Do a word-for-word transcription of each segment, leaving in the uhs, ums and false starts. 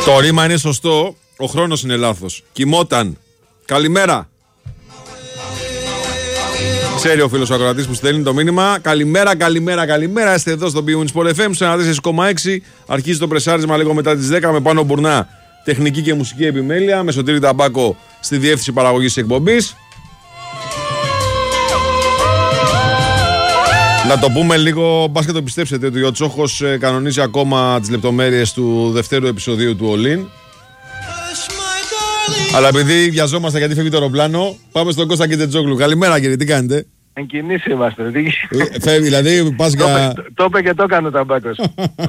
Το ρήμα είναι σωστό, ο χρόνος είναι λάθος. Κοιμόταν. Καλημέρα. Ξέρει ο φίλος ο ακροατής που στέλνει το μήνυμα. Καλημέρα, καλημέρα, καλημέρα. Είστε εδώ στο Big Win Sport εφ εμ στο ένα τέσσερα κόμμα έξι. Αρχίζει το πρεσάρισμα λίγο μετά τις δέκα με Πάνο Μπουρνά, τεχνική και μουσική επιμέλεια. Με Σωτήρη Ταμπάκο στη διεύθυνση παραγωγής της εκπομπής. Να το πούμε λίγο, μπας και το πιστέψετε, ότι ο Τσόχος κανονίζει ακόμα τις λεπτομέρειες του δευτέρου επεισοδίου του All In. Αλλά επειδή βιαζόμαστε γιατί φεύγει το αεροπλάνο, πάμε στον Κώστα Κιτετζόγλου. Καλημέρα κύριε, τι κάνετε? Εν κινήσει είμαστε. Φεύγει, δηλαδή πας για... Το είπε και το έκανε ο Ταμπάκος.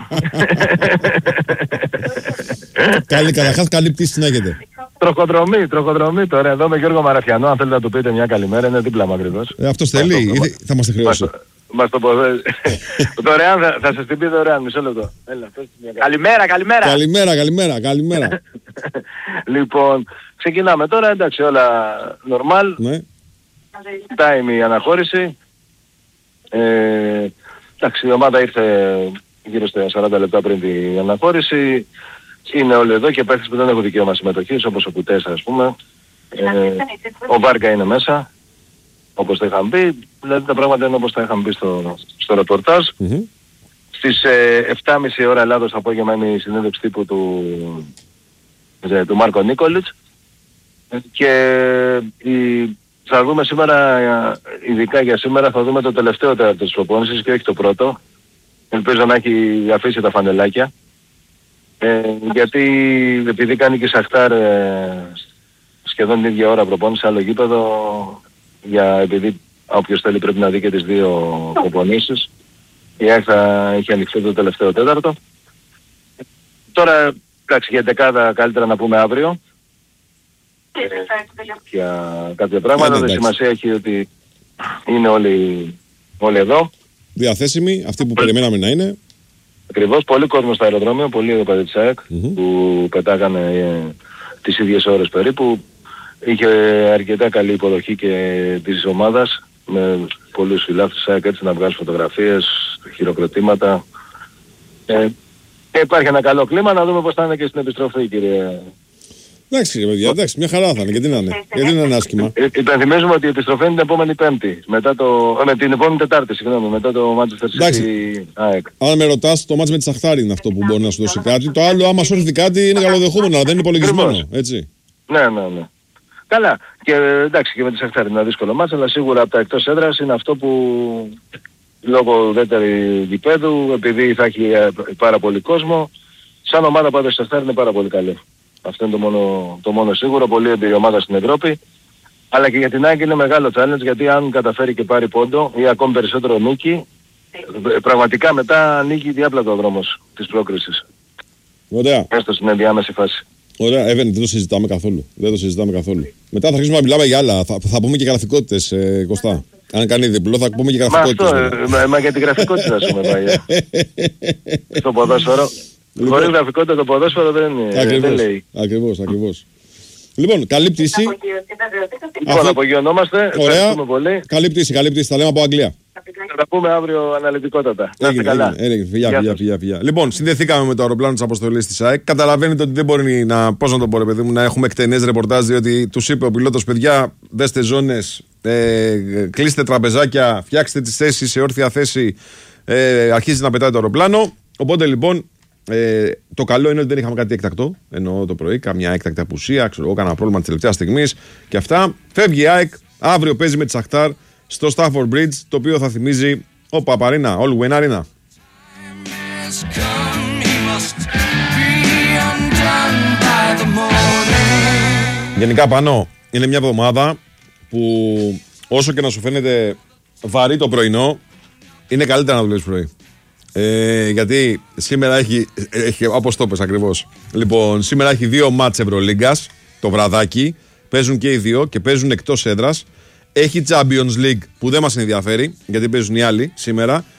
Καλή, καταρχάς καλή πτήση συνέχεται. Τροχοδρομή, τροχοδρομή τώρα εδώ με Γιώργο Μαραθιανό. Αν θέλετε να του πείτε μια καλημέρα, είναι δίπλα μου ακριβώς. Ε, αυτός θέλει ή θα μας τη χρεώσει? Μας το ποδέ. Δωρεάν, θα, θα σας την πει δωρεάν, μισό λεπτό. Έλα, καλημέρα, καλημέρα. Καλημέρα, καλημέρα, καλημέρα. Λοιπόν, ξεκινάμε τώρα, εντάξει, όλα normal. Ναι. Time η αναχώρηση. Ε, εντάξει, η ομάδα ήρθε γύρω στα σαράντα λεπτά πριν την αναχώρηση. Είναι όλοι εδώ και παίχτες που δεν έχουν δικαίωμα συμμετοχής, όπως ο Κουτές ας πούμε. Ε, ο Βάρκα είναι μέσα, όπως τα είχαν πει. Δηλαδή τα πράγματα είναι όπως τα είχαν πει στο, στο ρεπορτάζ. Mm-hmm. Στις ε, επτά και μισή ώρα Ελλάδος το απόγευμα είναι η συνέντευξη τύπου του, ε, του Μάρκο Νίκολιτς. Και η, θα δούμε σήμερα, ειδικά για σήμερα, θα δούμε το τελευταίο τέταρτο της προπόνησης και όχι το πρώτο. Ελπίζω να έχει αφήσει τα φανελάκια. Ε, γιατί επειδή κάνει και Σαχτάρ ε, σχεδόν την ίδια ώρα προπόνηση, άλλο γήπεδο, για, επειδή όποιος θέλει πρέπει να δει και τις δύο προπονήσεις, η ΑΕΚ θα έχει ανοιχτεί το τελευταίο τέταρτο. Τώρα, εντάξει, για δεκάδα καλύτερα να πούμε αύριο. Ε, για κάποια πράγματα, δεν σημασία έχει ότι είναι όλοι, όλοι εδώ. Διαθέσιμοι, αυτοί που περιμέναμε να είναι. Ακριβώς, πολύ κόσμο στο αεροδρόμιο, πολύ οπαδοί της ΑΕΚ mm-hmm. που πετάγανε ε, τις ίδιες ώρες περίπου. Είχε αρκετά καλή υποδοχή και της ομάδας με πολλούς φιλάθλους της ΑΕΚ, έτσι να βγάλουν φωτογραφίες, χειροκροτήματα. Ε, και υπάρχει ένα καλό κλίμα, να δούμε πώς θα είναι και στην επιστροφή, κύριε. Εντάξει, παιδιά, εντάξει, μια χαρά θα είναι, γιατί να είναι, γιατί να είναι άσχημα. Ε, υπενθυμίζουμε ότι η επιστροφή είναι την επόμενη Πέμπτη, μετά το, ε, με την επόμενη Τετάρτη, συγγνώμη, μετά το Manchester City ΑΕΚ. Αν με ρωτάς, το μάτς με τη Σαχτάρη είναι αυτό που μπορεί να σου δώσει κάτι. Το άλλο, άμα σου έρθει κάτι, είναι καλοδεχούμενο, αλλά δεν είναι υπολογισμένο, έτσι. Ναι, ναι, ναι. Καλά. Και εντάξει, και με τη Σαχτάρη είναι ένα δύσκολο μάτς, αλλά σίγουρα από τα εκτός έδρας είναι αυτό που λόγω ουδέτερη γηπέδου, επειδή θα έχει πάρα πολύ κόσμο, σαν ομάδα πάντα η Σαχτάρη είναι πάρα πολύ καλή. Αυτό είναι το μόνο, το μόνο σίγουρο, πολύ εμπειρή ομάδα στην Ευρώπη. Αλλά και για την ΑΕΚ είναι μεγάλο challenge, γιατί αν καταφέρει και πάρει πόντο ή ακόμη περισσότερο νίκη, πραγματικά μετά ανοίγει διάπλατο ο δρόμος της πρόκρισης. Ωραία. Έστω στην ενδιάμεση φάση. Ωραία, Εύεν, δεν το συζητάμε καθόλου. Δεν το συζητάμε καθόλου. Μετά θα αρχίσουμε να μιλάμε για άλλα. Θα, θα πούμε και γραφικότητες, ε, Κωστά. Αν κάνει διπλό θα πούμε και γραφικότητες. Μα, αυτό, μα, μα για την γραφικότητα ας πούμε πάει. Στο ποδόσφαιρο. Λοιπόν, χωρίς γραφικότητα το ποδόσφαιρο δεν, ακριβώς, δεν λέει. Ακριβώς, ακριβώς. Λοιπόν, καλή πτήση. Λοιπόν, απογειωνόμαστε. Ευχαριστούμε πολύ. Καλή πτήση, καλή πτήση. Τα λέμε από Αγγλία. Θα τα πούμε αύριο αναλυτικότατα. Να είστε καλά. Φιλιά, φιλιά, φιλιά, φιλιά. Λοιπόν, συνδεθήκαμε με το αεροπλάνο της αποστολής της ΑΕΚ. Καταλαβαίνετε ότι δεν μπορεί να, πώς να το πω ρε παιδί μου, να έχουμε εκτενές ρεπορτάζ, διότι τους είπε ο πιλότος, παιδιά, δέστε ζώνες, ε, κλείστε τραπεζάκια, φτιάξτε τις θέσεις σε όρθια θέση, ε, αρχίζει να πετάει το αεροπλάνο. Οπότε λοιπόν, Ε, το καλό είναι ότι δεν είχαμε κάτι έκτακτο. Εννοώ το πρωί, καμιά έκτακτη απουσία. Ξέρω εγώ, κανένα πρόβλημα τη τελευταία στιγμή και αυτά. Φεύγει η ΑΕΚ. Αύριο παίζει με τη Σαχτάρ στο Stafford Bridge, το οποίο θα θυμίζει. Ω Παπαρίνα, All Win Arena. Γενικά πάνω είναι μια εβδομάδα που όσο και να σου φαίνεται βαρύ το πρωινό, είναι καλύτερα να δουλεύεις πρωί. Ε, γιατί σήμερα έχει, έχει όπως το πες ακριβώς. Λοιπόν, σήμερα έχει δύο μάτς Ευρωλίγκας το βραδάκι. Παίζουν και οι δύο και παίζουν εκτός έδρας. Έχει Champions League που δεν μας ενδιαφέρει, γιατί παίζουν οι άλλοι σήμερα.